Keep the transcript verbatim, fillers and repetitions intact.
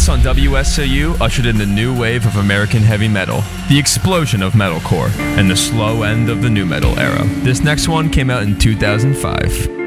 Hits on W S O U ushered in the new wave of American heavy metal, the explosion of metalcore, and the slow end of the nu metal era. This next one came out in two thousand five.